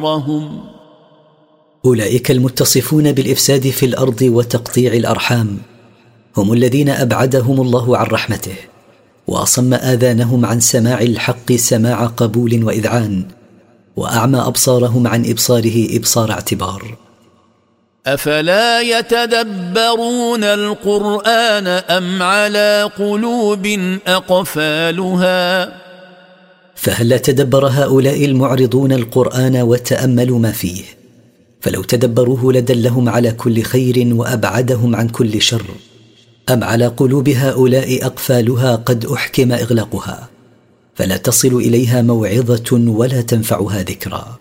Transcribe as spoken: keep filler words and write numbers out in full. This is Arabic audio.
أولئك المتصفون بالإفساد في الأرض وتقطيع الأرحام هم الذين أبعدهم الله عن رحمته وأصم آذانهم عن سماع الحق سماع قبول وإذعان وأعمى أبصارهم عن إبصاره إبصار اعتبار. أفلا يتدبرون القرآن أم على قلوب أقفالها؟ فهل لا تدبر هؤلاء المعرضون القرآن وتأملوا ما فيه؟ فلو تدبروه لدلهم على كل خير وأبعدهم عن كل شر. أم على قلوب هؤلاء أقفالها قد أحكم إغلاقها فلا تصل إليها موعظة ولا تنفعها ذكرى.